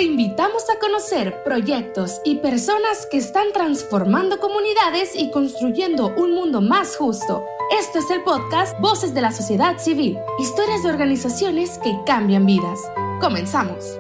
Te invitamos a conocer proyectos y personas que están transformando comunidades y construyendo un mundo más justo. Esto es el podcast Voces de la Sociedad Civil, historias de organizaciones que cambian vidas. Comenzamos.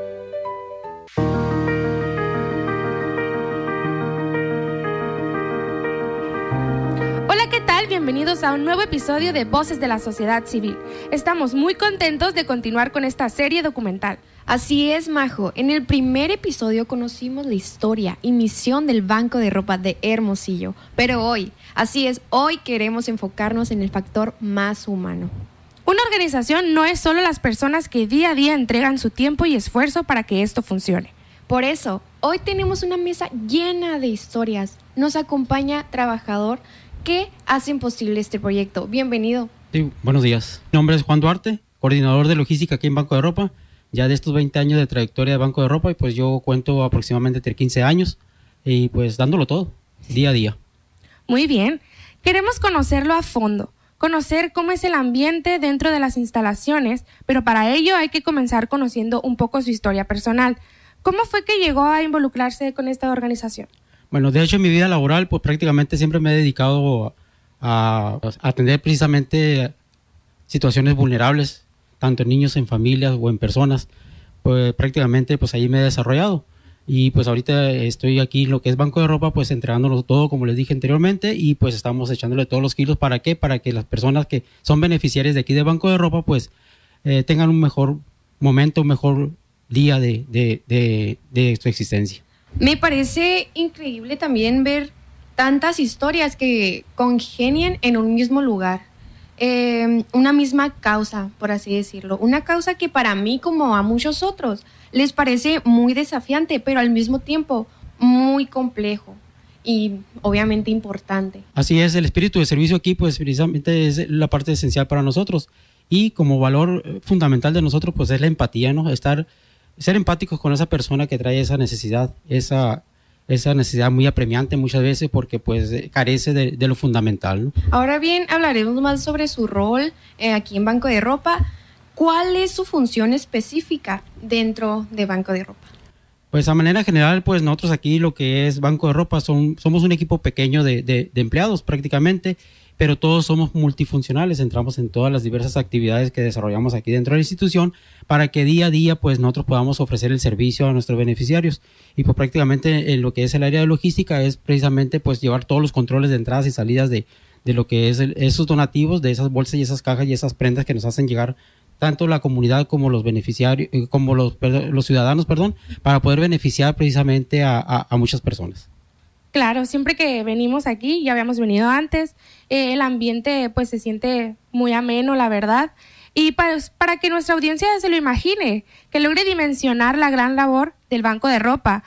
Hola, ¿qué tal? Bienvenidos a un nuevo episodio de Voces de la Sociedad Civil. Estamos muy contentos de continuar con esta serie documental. Así es, Majo. En el primer episodio conocimos la historia y misión del Banco de Ropa de Hermosillo. Pero hoy queremos enfocarnos en el factor más humano. Una organización no es solo las personas que día a día entregan su tiempo y esfuerzo para que esto funcione. Por eso, hoy tenemos una mesa llena de historias. Nos acompaña trabajador que hacen posible este proyecto. Bienvenido. Sí, buenos días. Mi nombre es Juan Duarte, coordinador de logística aquí en Banco de Ropa. Ya de estos 20 años de trayectoria de Banco de Ropa, y pues yo cuento aproximadamente entre 15 años y pues dándolo todo, día a día. Muy bien. Queremos conocerlo a fondo, conocer cómo es el ambiente dentro de las instalaciones, pero para ello hay que comenzar conociendo un poco su historia personal. ¿Cómo fue que llegó a involucrarse con esta organización? Bueno, de hecho en mi vida laboral pues prácticamente siempre me he dedicado a atender precisamente situaciones vulnerables, tanto en niños, en familias o en personas. Pues prácticamente pues ahí me he desarrollado y pues ahorita estoy aquí en lo que es Banco de Ropa, pues entregándolo todo como les dije anteriormente, y pues estamos echándole todos los kilos. ¿Para qué? Para que las personas que son beneficiarias de aquí de Banco de Ropa pues tengan un mejor momento, un mejor día de su existencia. Me parece increíble también ver tantas historias que congenian en un mismo lugar. Una misma causa, por así decirlo. Una causa que para mí, como a muchos otros, les parece muy desafiante, pero al mismo tiempo muy complejo y obviamente importante. Así es, el espíritu de servicio aquí pues precisamente es la parte esencial para nosotros, y como valor fundamental de nosotros pues es la empatía, ¿no? Ser empáticos con esa persona que trae esa necesidad, esa necesidad muy apremiante muchas veces porque pues carece de lo fundamental, ¿no? Ahora bien, hablaremos más sobre su rol aquí en Banco de Ropa. ¿Cuál es su función específica dentro de Banco de Ropa? Pues a manera general, pues nosotros aquí lo que es Banco de Ropa somos un equipo pequeño de empleados prácticamente, pero todos somos multifuncionales, entramos en todas las diversas actividades que desarrollamos aquí dentro de la institución para que día a día pues nosotros podamos ofrecer el servicio a nuestros beneficiarios. Y pues prácticamente en lo que es el área de logística es precisamente pues llevar todos los controles de entradas y salidas de lo que es esos donativos, de esas bolsas y esas cajas y esas prendas que nos hacen llegar tanto la comunidad como los beneficiarios, como los ciudadanos, para poder beneficiar precisamente a muchas personas. Claro, siempre que venimos aquí, ya habíamos venido antes, el ambiente pues se siente muy ameno, la verdad. Y para que nuestra audiencia se lo imagine, que logre dimensionar la gran labor del Banco de Ropa,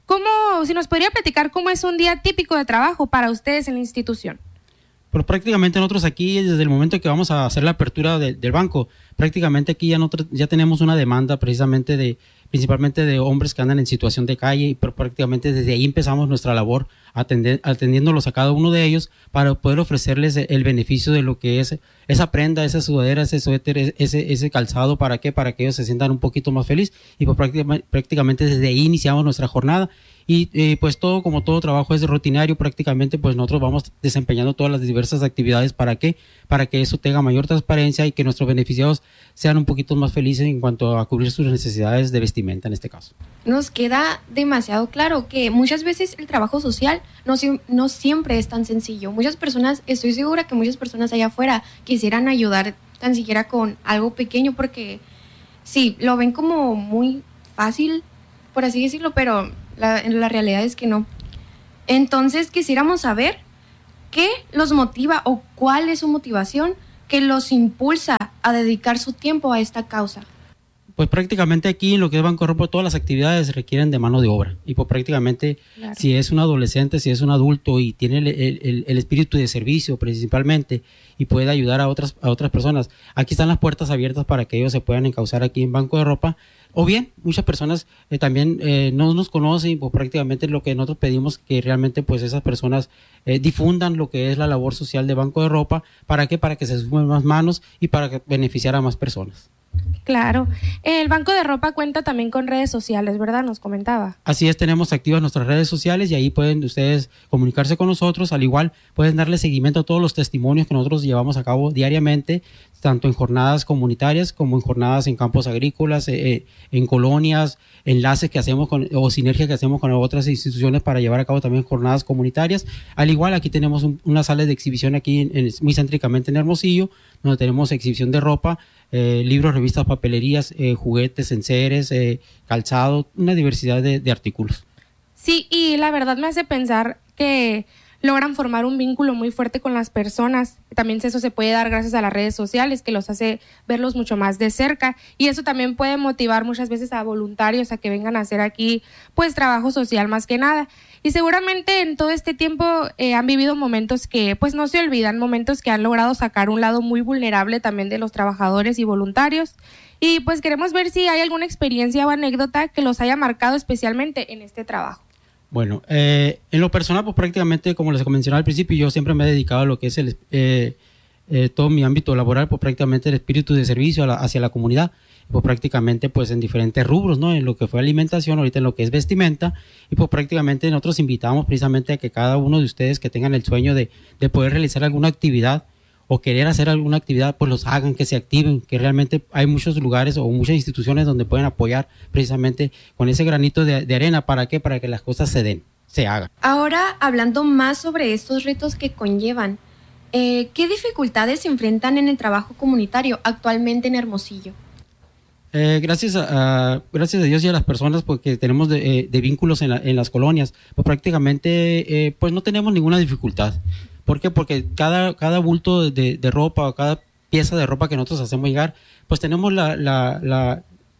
si nos podría platicar cómo es un día típico de trabajo para ustedes en la institución. Pues prácticamente nosotros aquí, desde el momento que vamos a hacer la apertura del banco, prácticamente aquí ya tenemos una demanda precisamente principalmente de hombres que andan en situación de calle, y prácticamente desde ahí empezamos nuestra labor atendiéndolos a cada uno de ellos para poder ofrecerles el beneficio de lo que es esa prenda, esa sudadera, ese suéter, ese calzado. ¿Para qué? Para que ellos se sientan un poquito más felices, y pues prácticamente desde ahí iniciamos nuestra jornada. Y pues como todo trabajo es rutinario, prácticamente pues nosotros vamos desempeñando todas las diversas actividades. ¿Para qué? Para que eso tenga mayor transparencia y que nuestros beneficiados sean un poquito más felices en cuanto a cubrir sus necesidades de vestimenta en este caso. Nos queda demasiado claro que muchas veces el trabajo social no siempre es tan sencillo. Estoy segura que muchas personas allá afuera quisieran ayudar tan siquiera con algo pequeño, porque sí, lo ven como muy fácil, por así decirlo, pero la realidad es que no. Entonces quisiéramos saber qué los motiva o cuál es su motivación que los impulsa a dedicar su tiempo a esta causa. Pues prácticamente aquí en lo que es Banco de Ropa todas las actividades requieren de mano de obra, y pues prácticamente claro, si es un adolescente, si es un adulto y tiene el espíritu de servicio principalmente y puede ayudar a otras personas, aquí están las puertas abiertas para que ellos se puedan encauzar aquí en Banco de Ropa. O bien, muchas personas también no nos conocen, pues prácticamente lo que nosotros pedimos que realmente pues esas personas difundan lo que es la labor social de Banco de Ropa. ¿Para qué? Para que se sumen más manos y para beneficiar a más personas. Claro. El Banco de Ropa cuenta también con redes sociales, ¿verdad? Nos comentaba. Así es, tenemos activas nuestras redes sociales y ahí pueden ustedes comunicarse con nosotros. Al igual, pueden darle seguimiento a todos los testimonios que nosotros llevamos a cabo diariamente, tanto en jornadas comunitarias como en jornadas en campos agrícolas, en colonias, enlaces que hacemos o sinergia que hacemos con otras instituciones para llevar a cabo también jornadas comunitarias. Al igual, aquí tenemos una sala de exhibición aquí muy céntricamente en Hermosillo, donde tenemos exhibición de ropa, libros, revistas, papelerías, juguetes, enseres, calzado, una diversidad de artículos. Sí, y la verdad me hace pensar que logran formar un vínculo muy fuerte con las personas. También eso se puede dar gracias a las redes sociales, que los hace verlos mucho más de cerca, y eso también puede motivar muchas veces a voluntarios a que vengan a hacer aquí pues trabajo social más que nada. Y seguramente en todo este tiempo han vivido momentos que pues no se olvidan, momentos que han logrado sacar un lado muy vulnerable también de los trabajadores y voluntarios, y pues queremos ver si hay alguna experiencia o anécdota que los haya marcado especialmente en este trabajo. Bueno, en lo personal, pues prácticamente, como les mencionaba al principio, yo siempre me he dedicado a lo que es todo mi ámbito laboral, pues prácticamente el espíritu de servicio hacia la comunidad, pues prácticamente pues en diferentes rubros, ¿no? En lo que fue alimentación, ahorita en lo que es vestimenta, y pues prácticamente nosotros invitamos precisamente a que cada uno de ustedes que tengan el sueño de poder realizar alguna actividad o querer hacer alguna actividad, pues los hagan, que se activen, que realmente hay muchos lugares o muchas instituciones donde pueden apoyar precisamente con ese granito de arena. ¿Para qué? Para que las cosas se den, se hagan. Ahora, hablando más sobre estos retos que conllevan, ¿qué dificultades se enfrentan en el trabajo comunitario actualmente en Hermosillo? Gracias a Dios y a las personas porque tenemos de vínculos en las colonias, pues prácticamente pues no tenemos ninguna dificultad. ¿Por qué? Porque cada bulto de ropa o cada pieza de ropa que nosotros hacemos llegar, pues tenemos la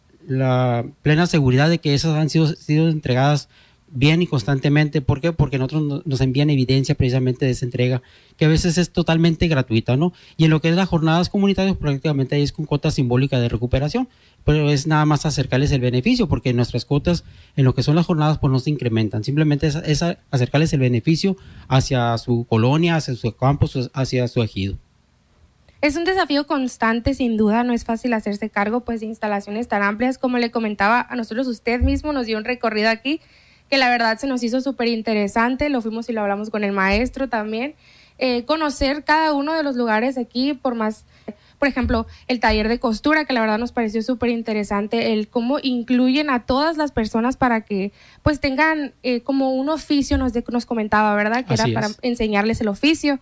plena seguridad de que esas han sido entregadas bien y constantemente. ¿Por qué? Porque nosotros nos envían evidencia precisamente de esa entrega, que a veces es totalmente gratuita, ¿no? Y en lo que es las jornadas comunitarias, prácticamente ahí es con cuota simbólica de recuperación, pero es nada más acercarles el beneficio, porque nuestras cuotas en lo que son las jornadas pues no se incrementan, simplemente es acercarles el beneficio hacia su colonia, hacia su campo, hacia su ejido. Es un desafío constante, sin duda, no es fácil hacerse cargo pues de instalaciones tan amplias. Como le comentaba, a nosotros usted mismo nos dio un recorrido aquí, que la verdad se nos hizo súper interesante, lo fuimos y lo hablamos con el maestro también. Conocer cada uno de los lugares aquí, por ejemplo, el taller de costura, que la verdad nos pareció súper interesante, el cómo incluyen a todas las personas para que pues tengan como un oficio, nos comentaba, ¿verdad? Que Así era para es. enseñarles el oficio.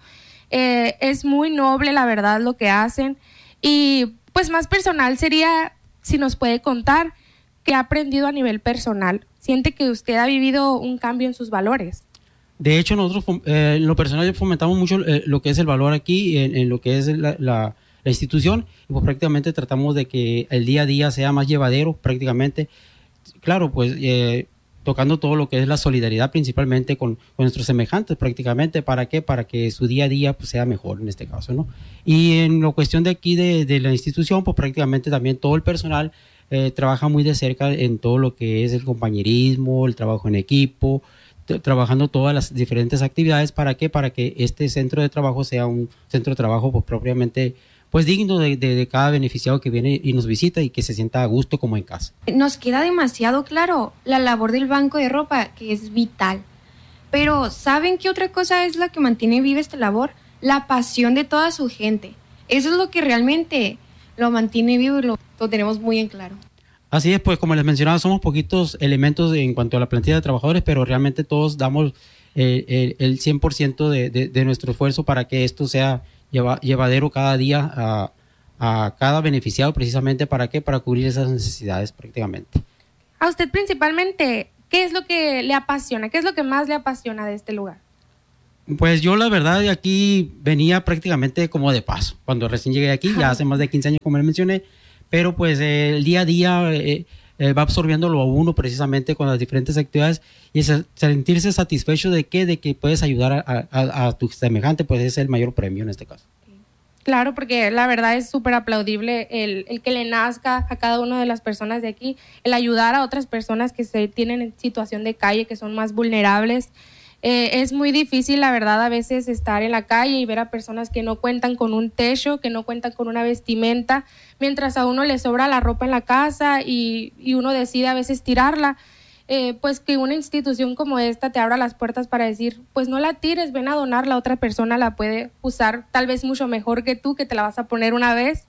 Es muy noble, la verdad, lo que hacen. Y pues más personal sería, si nos puede contar, ¿qué ha aprendido a nivel personal? ¿Siente que usted ha vivido un cambio en sus valores? De hecho, nosotros en lo personal fomentamos mucho lo que es el valor aquí, en lo que es la institución, y pues prácticamente tratamos de que el día a día sea más llevadero, prácticamente. Claro, pues tocando todo lo que es la solidaridad principalmente con nuestros semejantes prácticamente. ¿Para qué? Para que su día a día pues, sea mejor en este caso, ¿no? Y en la cuestión de aquí de la institución, pues prácticamente también todo el personal trabaja muy de cerca en todo lo que es el compañerismo, el trabajo en equipo, trabajando todas las diferentes actividades. ¿Para qué? Para que este centro de trabajo sea un centro de trabajo pues propiamente pues digno de cada beneficiado que viene y nos visita y que se sienta a gusto como en casa. Nos queda demasiado claro la labor del banco de ropa, que es vital. Pero ¿saben qué otra cosa es la que mantiene viva esta labor? La pasión de toda su gente. Eso es lo que realmente lo mantiene vivo y lo tenemos muy en claro. Así es, pues como les mencionaba, somos poquitos elementos en cuanto a la plantilla de trabajadores, pero realmente todos damos el 100% de nuestro esfuerzo para que esto sea llevadero cada día a cada beneficiado, precisamente ¿para qué? Para cubrir esas necesidades prácticamente. A usted principalmente, ¿qué es lo que le apasiona? ¿Qué es lo que más le apasiona de este lugar? Pues yo la verdad de aquí venía prácticamente como de paso. Cuando recién llegué aquí, ya hace más de 15 años como le mencioné, pero pues el día a día va absorbiéndolo a uno precisamente con las diferentes actividades y sentirse satisfecho de que puedes ayudar a tu semejante, pues es el mayor premio en este caso. Claro, porque la verdad es súper aplaudible el que le nazca a cada una de las personas de aquí, el ayudar a otras personas que tienen en situación de calle, que son más vulnerables. Es muy difícil, la verdad, a veces estar en la calle y ver a personas que no cuentan con un techo, que no cuentan con una vestimenta, mientras a uno le sobra la ropa en la casa y uno decide a veces tirarla. Pues que una institución como esta te abra las puertas para decir, pues no la tires, ven a donarla, otra persona la puede usar tal vez mucho mejor que tú, que te la vas a poner una vez.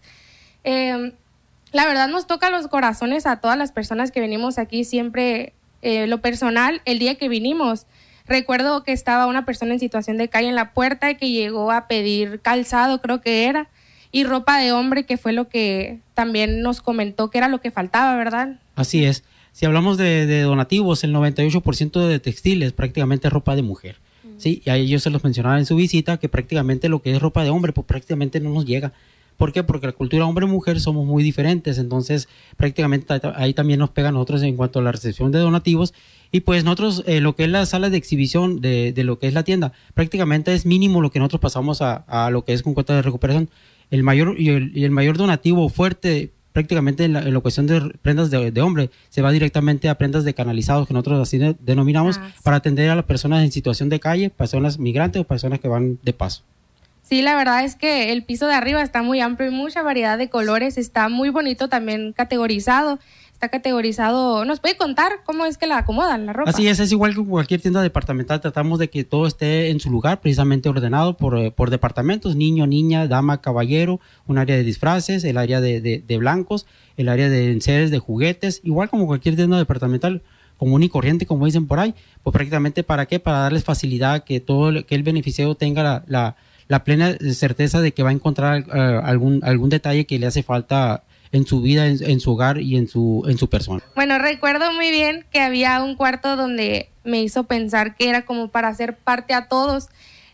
La verdad nos toca los corazones a todas las personas que venimos aquí siempre. Lo personal, el día que vinimos, recuerdo que estaba una persona en situación de calle en la puerta y que llegó a pedir calzado, creo que era, y ropa de hombre, que fue lo que también nos comentó que era lo que faltaba, ¿verdad? Así es. Si hablamos de donativos, el 98% de textiles prácticamente es ropa de mujer. Sí, y a ellos se los mencionaba en su visita que prácticamente lo que es ropa de hombre, pues prácticamente no nos llega. ¿Por qué? Porque la cultura hombre-mujer somos muy diferentes, entonces prácticamente ahí también nos pega a nosotros en cuanto a la recepción de donativos. Y pues nosotros, lo que es la sala de exhibición de lo que es la tienda, prácticamente es mínimo lo que nosotros pasamos a lo que es con cuenta de recuperación. El mayor donativo fuerte prácticamente en la cuestión de prendas de hombre se va directamente a prendas de canalizados, que nosotros así denominamos, sí, para atender a las personas en situación de calle, personas migrantes o personas que van de paso. Sí, la verdad es que el piso de arriba está muy amplio y mucha variedad de colores, está muy bonito también categorizado. Está categorizado. ¿Nos puede contar cómo es que la acomodan la ropa? Así es igual que cualquier tienda departamental. Tratamos de que todo esté en su lugar, precisamente ordenado por departamentos: niño, niña, dama, caballero, un área de disfraces, el área de blancos, el área de enseres, de juguetes, igual como cualquier tienda departamental común y corriente, como dicen por ahí. Pues prácticamente, ¿para qué? Para darles facilidad, que el beneficiario tenga la plena certeza de que va a encontrar algún detalle que le hace falta en su vida, en su hogar y en su persona. Bueno, recuerdo muy bien que había un cuarto donde me hizo pensar que era como para hacer parte a todos.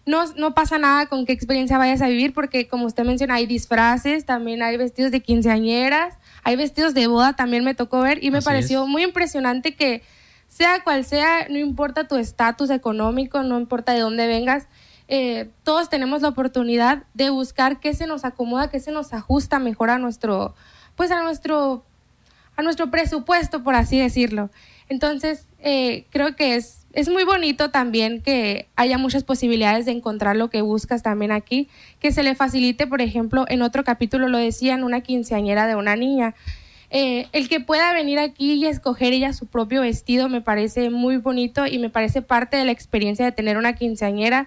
No pasa nada con qué experiencia vayas a vivir, porque como usted menciona, hay disfraces, también hay vestidos de quinceañeras, hay vestidos de boda, también me tocó ver, y me pareció muy impresionante que sea cual sea, no importa tu estatus económico, no importa de dónde vengas, todos tenemos la oportunidad de buscar qué se nos acomoda, qué se nos ajusta mejor a nuestro presupuesto, por así decirlo. Entonces, creo que es muy bonito también que haya muchas posibilidades de encontrar lo que buscas también aquí, que se le facilite, por ejemplo, en otro capítulo lo decían, una quinceañera de una niña. El que pueda venir aquí y escoger ella su propio vestido me parece muy bonito y me parece parte de la experiencia de tener una quinceañera.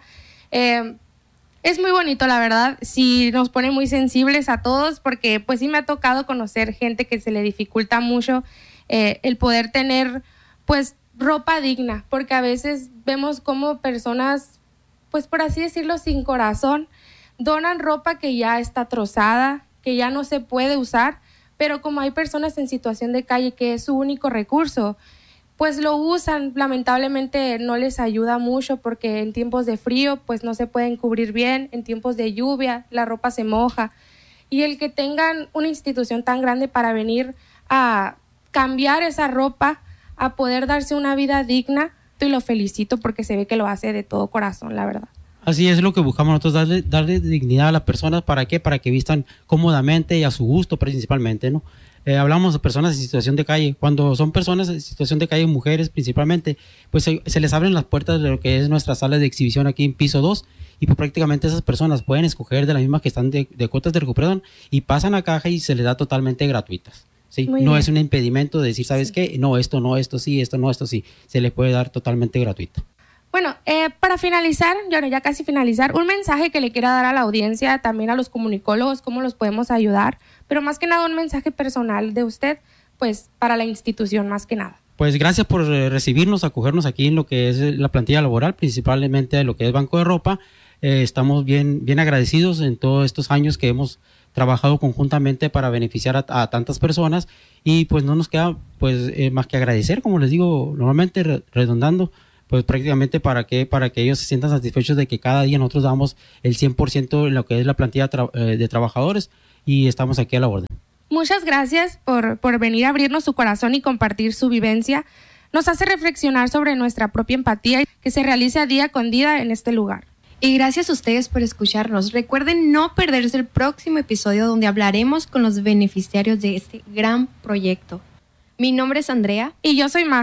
Es muy bonito, la verdad. Sí, nos pone muy sensibles a todos, porque pues sí me ha tocado conocer gente que se le dificulta mucho el poder tener pues ropa digna, porque a veces vemos como personas, pues por así decirlo, sin corazón, donan ropa que ya está trozada, que ya no se puede usar, pero como hay personas en situación de calle que es su único recurso, pues lo usan. Lamentablemente no les ayuda mucho, porque en tiempos de frío pues no se pueden cubrir bien, en tiempos de lluvia la ropa se moja, y el que tengan una institución tan grande para venir a cambiar esa ropa, a poder darse una vida digna, y lo felicito porque se ve que lo hace de todo corazón, la verdad. Así es lo que buscamos nosotros, darle dignidad a las personas. ¿Para qué? Para que vistan cómodamente y a su gusto principalmente, ¿no? Hablamos de personas en situación de calle. Cuando son personas en situación de calle, mujeres principalmente, pues se les abren las puertas de lo que es nuestra sala de exhibición aquí en piso 2, y pues prácticamente esas personas pueden escoger de las mismas que están de cuotas de recuperación, y pasan a caja y se les da totalmente gratuitas. ¿Sí? No es un impedimento de decir, ¿sabes qué? No, esto no, esto sí, esto no, esto sí. Se les puede dar totalmente gratuito. Bueno, para finalizar, ya casi finalizar, un mensaje que le quiera dar a la audiencia, también a los comunicólogos, cómo los podemos ayudar, pero más que nada un mensaje personal de usted, pues para la institución más que nada. Pues gracias por recibirnos, acogernos aquí en lo que es la plantilla laboral, principalmente de lo que es Banco de Ropa. Estamos bien agradecidos en todos estos años que hemos trabajado conjuntamente para beneficiar a tantas personas, y pues no nos queda pues más que agradecer, como les digo, normalmente redondando, pues prácticamente para que ellos se sientan satisfechos de que cada día nosotros damos el 100% en lo que es la plantilla de trabajadores, y estamos aquí a la orden. Muchas gracias por venir a abrirnos su corazón y compartir su vivencia. Nos hace reflexionar sobre nuestra propia empatía que se realiza día con día en este lugar. Y gracias a ustedes por escucharnos. Recuerden no perderse el próximo episodio, donde hablaremos con los beneficiarios de este gran proyecto. Mi nombre es Andrea. Y yo soy Majo.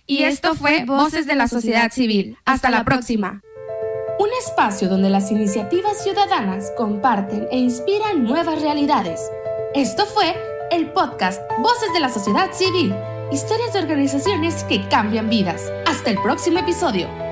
Y esto fue Voces de la Sociedad Civil. Hasta la próxima. Un espacio donde las iniciativas ciudadanas comparten e inspiran nuevas realidades. Esto fue el podcast Voces de la Sociedad Civil. Historias de organizaciones que cambian vidas. Hasta el próximo episodio.